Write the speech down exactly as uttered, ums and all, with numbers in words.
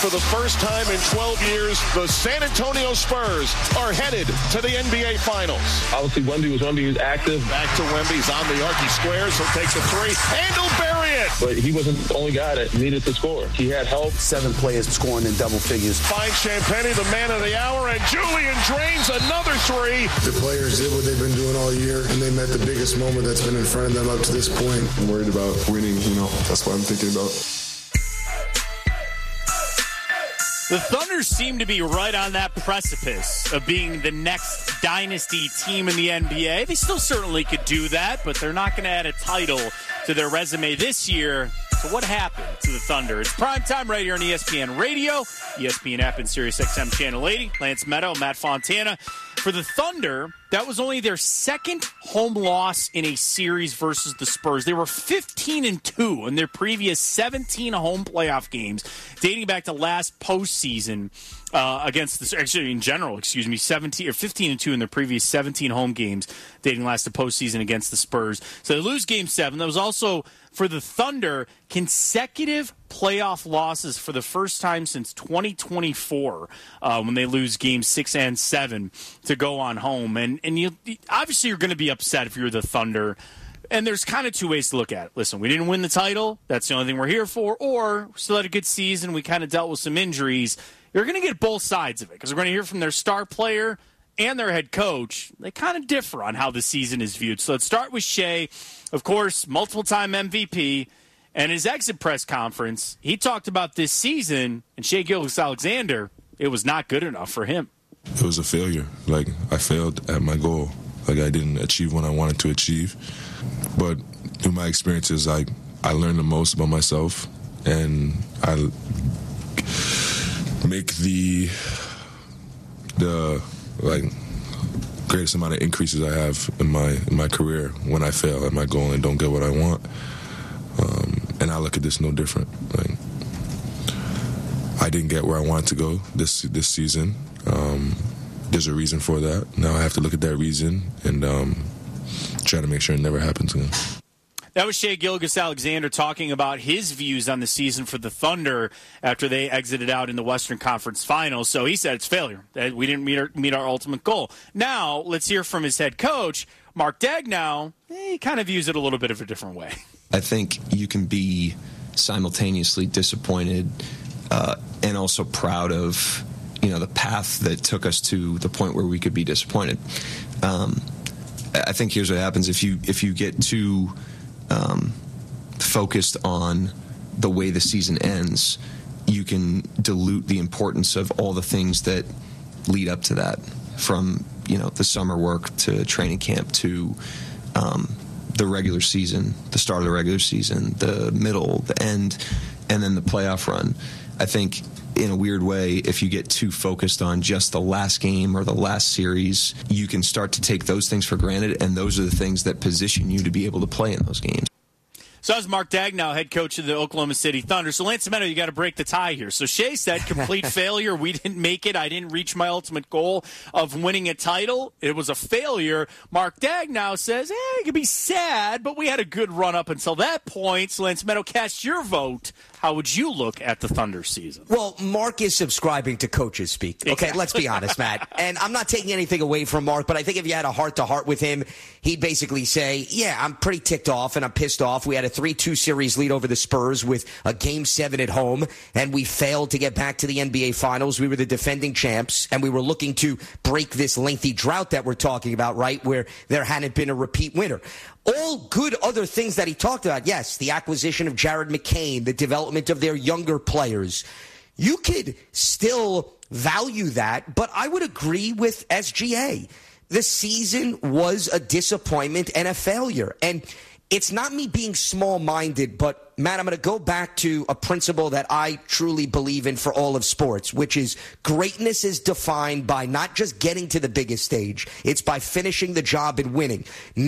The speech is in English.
for the first time in twelve years, the San Antonio Spurs are headed to the N B A Finals. Obviously, Wemby was Wemby. He was active. Back to Wemby. He's on the arc. He squares. He'll take the three. And he'll bury it. But he wasn't the only guy that needed to score. He had help. Seven players scoring in double figures. Finds Champagnie, the man of the hour, and Julian drains another three. The players did what they've been doing all year, and they met the biggest moment that's been in front of them up to this point. I'm worried about winning, you know. That's what I'm thinking about. The Thunder seem to be right on that precipice of being the next dynasty team in the N B A. They still certainly could do that, but they're not going to add a title to their resume this year. So what happened to the Thunder? It's primetime right here on E S P N Radio, E S P N app, and SiriusXM Channel eighty. Lance Meadow, Matt Fontana. For the Thunder, that was only their second home loss in a series versus the Spurs. They were fifteen and two in their previous seventeen home playoff games, dating back to last postseason uh, against the actually in general, excuse me, seventeen or fifteen and two in their previous seventeen home games, dating last to postseason against the Spurs. So they lose Game Seven. That was also for the Thunder consecutive playoff losses for the first time since twenty twenty-four uh, when they lose Game Six and Seven to go on home. And and you obviously you're going to be upset if you're the Thunder. And there's kind of two ways to look at it. Listen, we didn't win the title. That's the only thing we're here for. Or we still had a good season. We kind of dealt with some injuries. You're going to get both sides of it because we're going to hear from their star player and their head coach. They kind of differ on how the season is viewed. So let's start with Shai. Of course, multiple-time M V P. And his exit press conference, he talked about this season, and Shai Gilgeous-Alexander, it was not good enough for him. It was a failure. Like, I failed at my goal. Like, I didn't achieve what I wanted to achieve. But through my experiences, I, I learned the most about myself, and I make the, the like, greatest amount of increases I have in my in my career when I fail at my goal and don't get what I want. Um, and I look at this no different. Like, I didn't get where I wanted to go this this season. Um, there's a reason for that. Now I have to look at that reason and um, try to make sure it never happens again. That was Shai Gilgeous-Alexander talking about his views on the season for the Thunder after they exited out in the Western Conference Finals. So he said it's failure. That we didn't meet our, meet our ultimate goal. Now let's hear from his head coach, Mark Daigneault. He kind of views it a little bit of a different way. I think you can be simultaneously disappointed uh, and also proud of, you know, the path that took us to the point where we could be disappointed. Um, I think here's what happens if you if you get too um, focused on the way the season ends, you can dilute the importance of all the things that lead up to that, from, you know, the summer work to training camp to um, the regular season, the start of the regular season, the middle, the end, and then the playoff run. I think in a weird way, if you get too focused on just the last game or the last series, you can start to take those things for granted, and those are the things that position you to be able to play in those games. So that was Mark Daigneault, head coach of the Oklahoma City Thunder. So, Lance Meadow, you got to break the tie here. So Shai said, complete failure. We didn't make it. I didn't reach my ultimate goal of winning a title. It was a failure. Mark Daigneault says, eh, you could be sad, but we had a good run up until that point. So, Lance Meadow, cast your vote. How would you look at the Thunder season? Well, Mark is subscribing to coaches speak. Okay, exactly. Let's be honest, Matt. And I'm not taking anything away from Mark, but I think if you had a heart-to-heart with him, he'd basically say, yeah, I'm pretty ticked off and I'm pissed off. We had a three two series lead over the Spurs with a Game seven at home, and we failed to get back to the N B A Finals. We were the defending champs, and we were looking to break this lengthy drought that we're talking about, right, where there hadn't been a repeat winner. All good other things that he talked about. Yes, the acquisition of Jared McCain, the development of their younger players. You could still value that, but I would agree with S G A. The season was a disappointment and a failure. And it's not me being small-minded, but, Matt, I'm going to go back to a principle that I truly believe in for all of sports, which is greatness is defined by not just getting to the biggest stage. It's by finishing the job and winning.